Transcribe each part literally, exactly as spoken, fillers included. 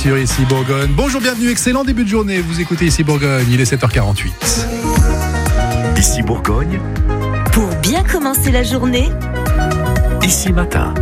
sur Ici Bourgogne. Bonjour, bienvenue, excellent début de journée. Vous écoutez Ici Bourgogne, il est sept heures quarante-huit. Ici Bourgogne. Pour bien commencer la journée, Ici Matin.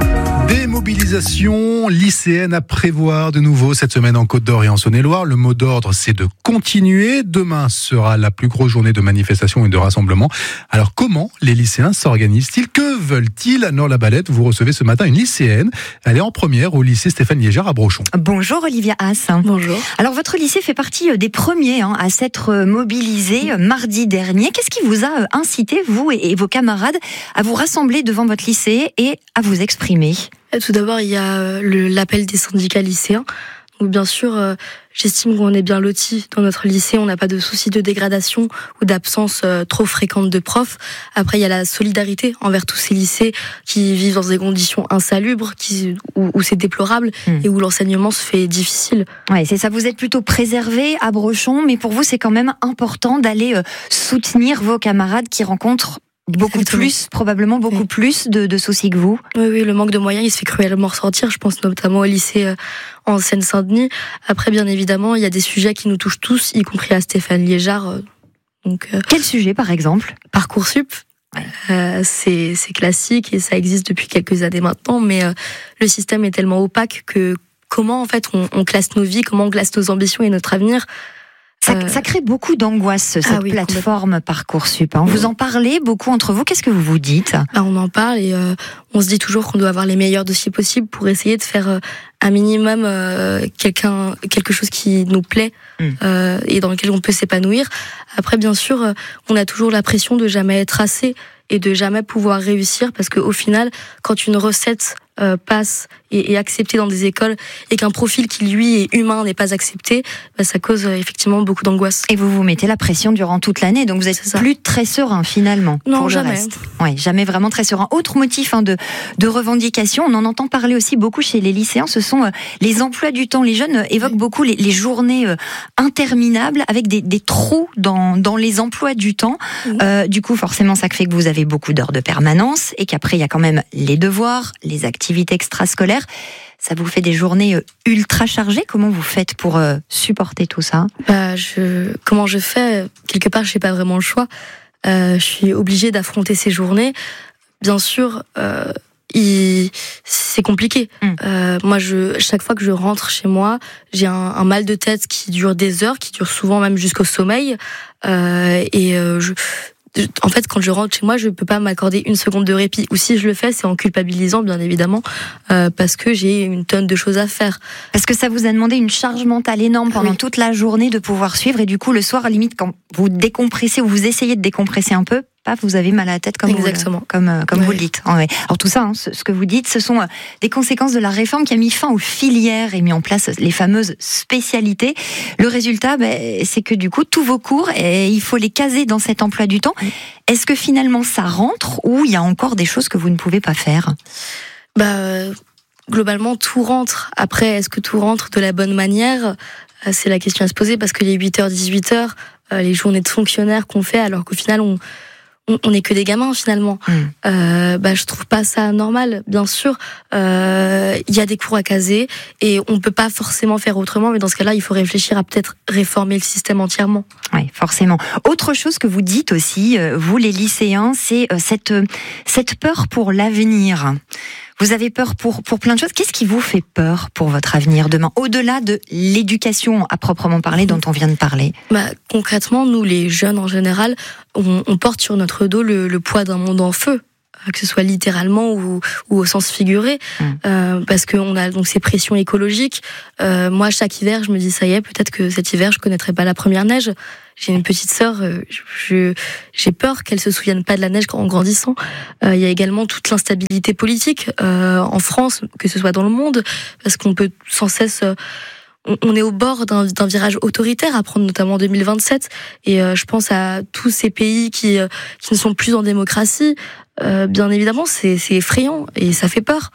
Des mobilisations lycéennes à prévoir de nouveau cette semaine en Côte-d'Or et en Saône-et-Loire. Le mot d'ordre, c'est de continuer. Demain sera la plus grosse journée de manifestation et de rassemblement. Alors comment les lycéens s'organisent-ils? Que veulent-ils? Anne-Laure Labalette, vous recevez ce matin une lycéenne. Elle est en première au lycée Stéphane Liégeard à Brochon. Bonjour Olivia Haas. bonjour. Alors votre lycée fait partie des premiers hein, à s'être mobilisé mardi dernier. Qu'est-ce qui vous a incité, vous et vos camarades, à vous rassembler devant votre lycée et à vous exprimer? Tout d'abord, il y a le, l'appel des syndicats lycéens. Donc bien sûr, euh, j'estime qu'on est bien lotis dans notre lycée. On n'a pas de souci de dégradation ou d'absence euh, trop fréquente de profs. Après, il y a la solidarité envers tous ces lycées qui vivent dans des conditions insalubres, qui, où, où c'est déplorable mmh. et où l'enseignement se fait difficile. Ouais, c'est ça. Vous êtes plutôt préservés à Brochon, mais pour vous, c'est quand même important d'aller euh, soutenir vos camarades qui rencontrent beaucoup Exactement. plus, probablement beaucoup oui. plus de, de soucis que vous. Oui, oui, le manque de moyens, il se fait cruellement ressentir. Je pense notamment au lycée euh, en Seine-Saint-Denis. Après, bien évidemment, il y a des sujets qui nous touchent tous, y compris à Stéphane Liégeard. Euh, donc, euh, Quel sujet, par exemple? Parcoursup. Ouais. Euh, c'est, c'est classique et ça existe depuis quelques années maintenant, mais euh, le système est tellement opaque que comment, en fait, on, on classe nos vies, comment on classe nos ambitions et notre avenir. Ça, euh... ça crée beaucoup d'angoisse, cette ah oui, plateforme Parcoursup. Hein. Vous en parlez beaucoup entre vous. Qu'est-ce que vous vous dites? bah, On en parle et euh, on se dit toujours qu'on doit avoir les meilleurs dossiers possibles pour essayer de faire euh, un minimum euh, quelqu'un, quelque chose qui nous plaît mm. euh, et dans lequel on peut s'épanouir. Après, bien sûr, euh, on a toujours la pression de jamais être assez et de jamais pouvoir réussir parce qu'au final, quand une recette euh, passe et est acceptée dans des écoles et qu'un profil qui lui est humain n'est pas accepté, bah, ça cause euh, effectivement beaucoup d'angoisse. Et vous vous mettez la pression durant toute l'année, donc vous êtes plus très serein finalement. Non, pour jamais. Le reste. Ouais, jamais vraiment très serein. Autre motif hein, de de revendication, on en entend parler aussi beaucoup chez les lycéens, ce sont euh, les emplois du temps. Les jeunes évoquent oui. beaucoup les, les journées euh, interminables avec des, des trous dans dans les emplois du temps. Oui. Euh, du coup, forcément, ça fait que vous avez beaucoup d'heures de permanence et qu'après il y a quand même les devoirs, les activités extrascolaires. Ça vous fait des journées ultra chargées. Comment vous faites pour euh, supporter tout ça? bah, je, Comment je fais? Quelque part, je n'ai pas vraiment le choix. Euh, je suis obligée d'affronter ces journées. Bien sûr, euh, il, c'est compliqué. Mm. Euh, moi, je, chaque fois que je rentre chez moi, j'ai un, un mal de tête qui dure des heures, qui dure souvent même jusqu'au sommeil. Euh, et euh, je... En fait, quand je rentre chez moi, je peux pas m'accorder une seconde de répit. Ou si je le fais, c'est en culpabilisant, bien évidemment, euh, parce que j'ai une tonne de choses à faire. Parce que ça vous a demandé une charge mentale énorme pendant oui. toute la journée de pouvoir suivre. Et du coup, le soir, à la limite, quand vous décompressez ou vous essayez de décompresser un peu, paf, vous avez mal à la tête, comme Exactement. vous, comme, comme ouais. vous le dites. Alors tout ça, hein, ce, ce que vous dites, ce sont des conséquences de la réforme qui a mis fin aux filières et mis en place les fameuses spécialités. Le résultat, ben, c'est que du coup, tous vos cours, et il faut les caser dans cet emploi du temps. Est-ce que finalement ça rentre ou il y a encore des choses que vous ne pouvez pas faire? Bah, euh, globalement, tout rentre. Après, est-ce que tout rentre de la bonne manière? euh, C'est la question à se poser parce que les huit heures, dix-huit heures, euh, les journées de fonctionnaires qu'on fait, alors qu'au final, on on n'est que des gamins finalement. Mmh. Euh, bah, je trouve pas ça normal. Bien sûr, il euh, y a des cours à caser et on peut pas forcément faire autrement. Mais dans ce cas-là, il faut réfléchir à peut-être réformer le système entièrement. Oui, forcément. Autre chose que vous dites aussi, vous les lycéens, c'est cette cette peur pour l'avenir. Vous avez peur pour, pour plein de choses. Qu'est-ce qui vous fait peur pour votre avenir demain, au-delà de l'éducation à proprement parler dont on vient de parler? Bah, concrètement, nous, les jeunes en général, on, on porte sur notre dos le, le poids d'un monde en feu, que ce soit littéralement ou, ou au sens figuré, mmh. euh, parce qu'on a donc ces pressions écologiques. Euh, moi, chaque hiver, je me dis, ça y est, peut-être que cet hiver, je connaîtrai pas la première neige. J'ai une petite sœur, je, je, j'ai peur qu'elle se souvienne pas de la neige en grandissant. Euh, il y a également toute l'instabilité politique euh, en France, que ce soit dans le monde, parce qu'on peut sans cesse... Euh, on, on est au bord d'un, d'un virage autoritaire à prendre, notamment en deux mille vingt-sept. Et euh, je pense à tous ces pays qui, euh, qui ne sont plus en démocratie. Euh, bien évidemment, c'est, c'est effrayant et ça fait peur.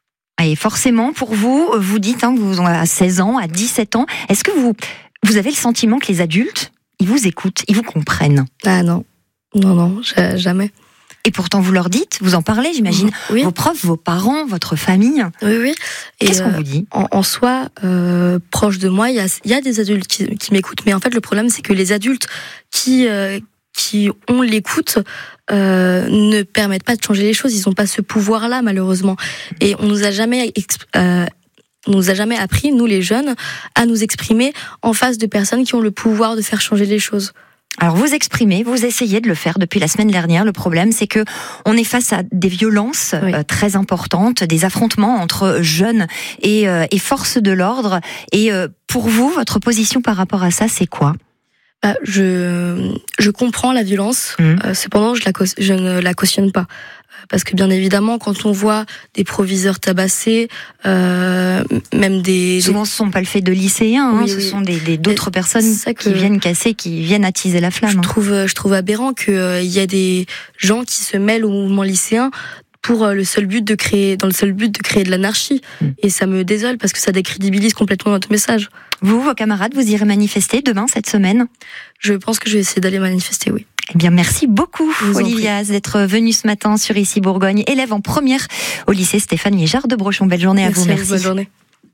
Et forcément, pour vous, vous dites hein, que vous avez seize ans, à dix-sept ans, est-ce que vous, vous avez le sentiment que les adultes, ils vous écoutent, ils vous comprennent? Ah non, non, non, jamais. Et pourtant, vous leur dites, vous en parlez, j'imagine, oui. vos profs, vos parents, votre famille. Oui, oui. Et Qu'est-ce qu'on euh, vous dit ? en, en soi, euh, proche de moi, il y a, il y a des adultes qui, qui m'écoutent. Mais en fait, le problème, c'est que les adultes qui, euh, qui ont l'écoute euh, ne permettent pas de changer les choses. Ils n'ont pas ce pouvoir-là, malheureusement. Et on nous a jamais... Exp- euh, On nous a jamais appris, nous les jeunes, à nous exprimer en face de personnes qui ont le pouvoir de faire changer les choses. Alors vous exprimez, vous essayez de le faire depuis la semaine dernière. Le problème, c'est que on est face à des violences Oui. euh, très importantes, des affrontements entre jeunes et, euh, et forces de l'ordre. Et euh, pour vous, votre position par rapport à ça, c'est quoi ? Bah, je, je comprends la violence, Mmh. euh, cependant je, la, cau- je ne la cautionne pas. Parce que bien évidemment, quand on voit des proviseurs tabassés, euh, même des... Souvent, ce ne sont pas le fait de lycéens, hein, Oui, ce oui. sont des, des- d'autres C'est personnes ça que- qui viennent casser, qui viennent attiser la flamme. Je hein. trouve, je trouve aberrant qu'il euh, y a des gens qui se mêlent au mouvement lycéen pour euh, le seul but de créer, dans le seul but de créer de l'anarchie. Mm. Et ça me désole parce que ça décrédibilise complètement notre message. Vous, vos camarades, vous irez manifester demain, cette semaine ? Je pense que je vais essayer d'aller manifester, oui. Eh bien, merci beaucoup, Je vous en Olivia, d'être venue ce matin sur Ici Bourgogne, élève en première au lycée Stéphane Liégeard de Brochon. Belle journée à vous, merci. Bonne journée.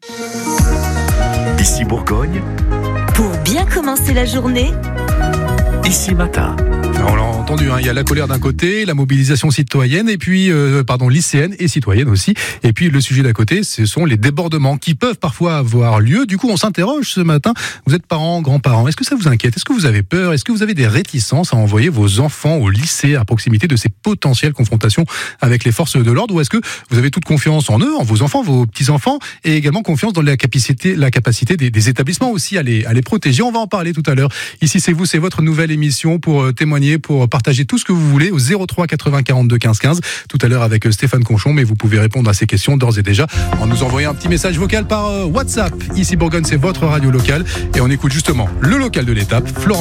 Ici Bourgogne, Pour bien commencer la journée, Ici Matin. On l'a entendu, hein, il y a la colère d'un côté, la mobilisation citoyenne, et puis, euh, pardon, lycéenne et citoyenne aussi. Et puis le sujet d'à côté, ce sont les débordements qui peuvent parfois avoir lieu. Du coup, on s'interroge ce matin. Vous êtes parents, grands-parents. Est-ce que ça vous inquiète ? Est-ce que vous avez peur ? Est-ce que vous avez des réticences à envoyer vos enfants au lycée à proximité de ces potentielles confrontations avec les forces de l'ordre ? Ou est-ce que vous avez toute confiance en eux, en vos enfants, vos petits-enfants, et également confiance dans la capacité, la capacité des, des établissements aussi à les, à les protéger ? On va en parler tout à l'heure. Ici, c'est vous, c'est votre nouvelle émission pour euh, témoigner, pour partager tout ce que vous voulez au zéro trois quatre-vingts quarante-deux quinze quinze. Tout à l'heure avec Stéphane Conchon, mais vous pouvez répondre à ces questions d'ores et déjà en nous envoyant un petit message vocal par euh, WhatsApp. Ici Bourgogne, c'est votre radio locale et on écoute justement le local de l'étape. Florent